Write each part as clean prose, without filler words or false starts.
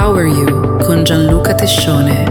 Empower You con Gianluca Tescione.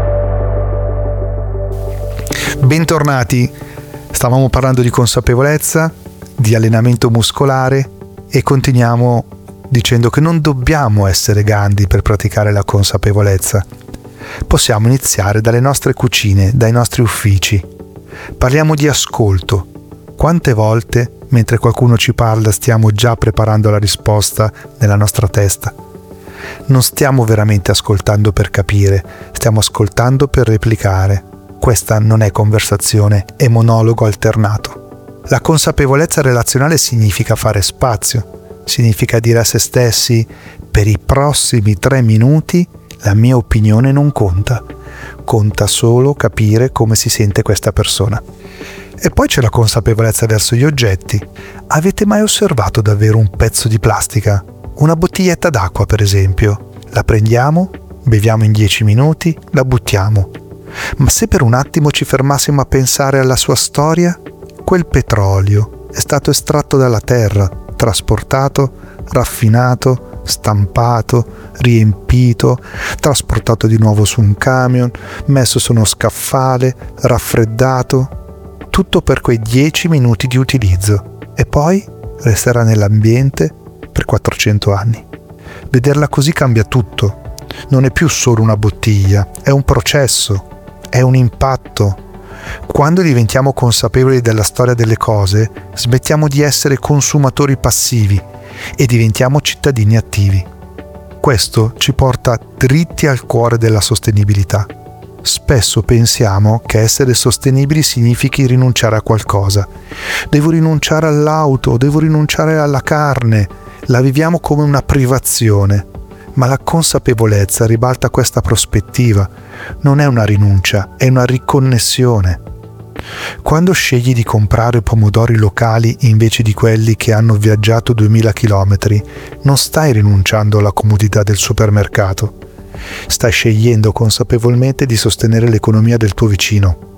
Bentornati, stavamo parlando di consapevolezza, di allenamento muscolare e continuiamo dicendo che non dobbiamo essere Gandhi per praticare la consapevolezza. Possiamo iniziare dalle nostre cucine, dai nostri uffici. Parliamo di ascolto. Quante volte, mentre qualcuno ci parla, stiamo già preparando la risposta nella nostra testa? Non stiamo veramente ascoltando per capire, stiamo ascoltando per replicare. Questa non è conversazione, è monologo alternato. La consapevolezza relazionale significa fare spazio, significa dire a se stessi: per i prossimi 3 minuti la mia opinione non conta, conta solo capire come si sente questa persona. E poi c'è la consapevolezza verso gli oggetti. Avete mai osservato davvero un pezzo di plastica? Una bottiglietta d'acqua, per esempio. La prendiamo, beviamo in 10 minuti, la buttiamo. Ma se per un attimo ci fermassimo a pensare alla sua storia, quel petrolio è stato estratto dalla terra, trasportato, raffinato, stampato, riempito, trasportato di nuovo su un camion, messo su uno scaffale, raffreddato. Tutto per quei 10 minuti di utilizzo e poi resterà nell'ambiente per 400 anni. Vederla così cambia tutto. Non è più solo una bottiglia, è un processo, è un impatto. Quando diventiamo consapevoli della storia delle cose, smettiamo di essere consumatori passivi e diventiamo cittadini attivi. Questo ci porta dritti al cuore della sostenibilità. Spesso pensiamo che essere sostenibili significhi rinunciare a qualcosa. Devo rinunciare all'auto, devo rinunciare alla carne. La viviamo come una privazione. Ma la consapevolezza ribalta questa prospettiva. Non è una rinuncia, è una riconnessione. Quando scegli di comprare pomodori locali invece di quelli che hanno viaggiato 2000 chilometri, non stai rinunciando alla comodità del supermercato. Stai scegliendo consapevolmente di sostenere l'economia del tuo vicino.